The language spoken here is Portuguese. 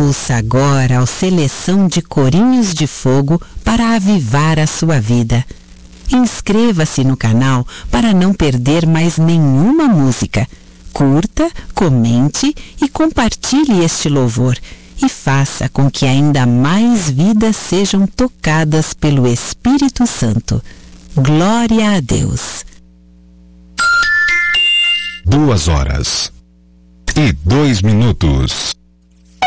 Ouça agora a seleção de corinhos de fogo para avivar a sua vida. Inscreva-se no canal para não perder mais nenhuma música. Curta, comente e compartilhe este louvor e faça com que ainda mais vidas sejam tocadas pelo Espírito Santo. Glória a Deus. 2 horas e 2 minutos.